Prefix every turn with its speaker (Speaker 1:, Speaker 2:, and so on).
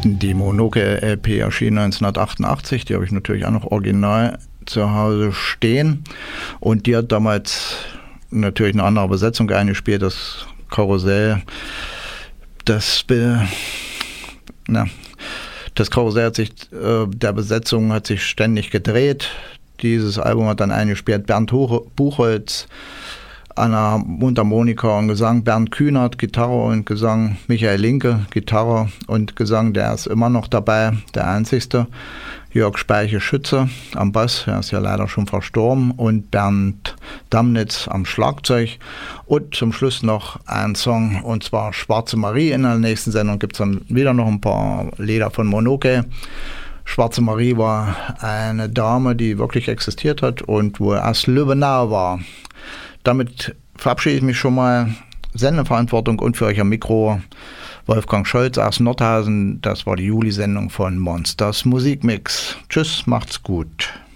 Speaker 1: Die Monoke-LP erschien 1988, die habe ich natürlich auch noch original zu Hause stehen. Und die hat damals natürlich eine andere Besetzung eingespielt, das Karussell. Das Karussell hat sich, der Besetzung hat sich ständig gedreht. Dieses Album hat dann eingespielt Bernd Buchholz an der Mundharmonika und Gesang, Bernd Kühnert Gitarre und Gesang, Michael Linke Gitarre und Gesang, der ist immer noch dabei, der einzigste. Jörg Speiche-Schütze am Bass, er ist ja leider schon verstorben, und Bernd Damnitz am Schlagzeug. Und zum Schluss noch ein Song, und zwar Schwarze Marie. In der nächsten Sendung gibt es dann wieder noch ein paar Lieder von Monoke. Schwarze Marie war eine Dame, die wirklich existiert hat und wo erst Lübbenau war. Damit verabschiede ich mich schon mal. Sendeverantwortung und für euch am Mikro Wolfgang Scholz aus Nordhausen. Das war die Juli-Sendung von Monsters Musikmix. Tschüss, macht's gut.